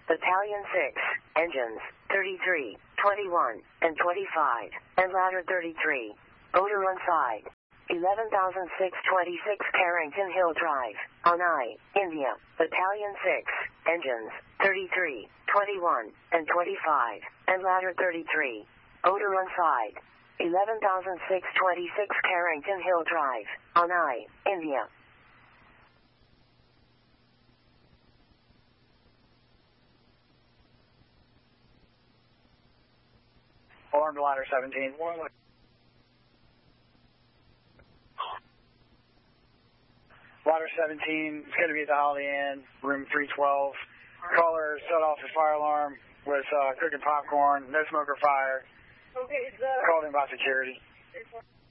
Battalion 6, engines 33, 21, and 25, and ladder 33. Odor on side. 11,626 Carrington Hill Drive, Onai, India. Battalion 6, engines 33, 21, and 25, and ladder 33. Odor on side. 11,626 Carrington Hill Drive, Onai, India. Alarm to ladder 17. Ladder 17 is going to be at the Holiday Inn, room 312. Caller set off his fire alarm with cooking popcorn, no smoke or fire. Okay, called in by security.